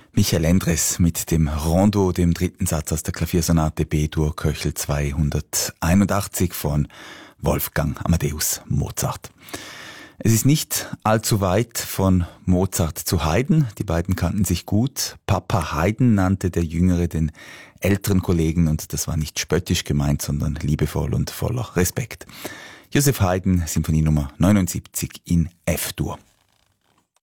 Michael Endres mit dem Rondo, dem dritten Satz aus der Klaviersonate B-Dur Köchel 281 von Wolfgang Amadeus Mozart. Es ist nicht allzu weit von Mozart zu Haydn. Die beiden kannten sich gut. Papa Haydn nannte der Jüngere den älteren Kollegen, und das war nicht spöttisch gemeint, sondern liebevoll und voller Respekt. Joseph Haydn, Symphonie Nummer 79 in F-Dur.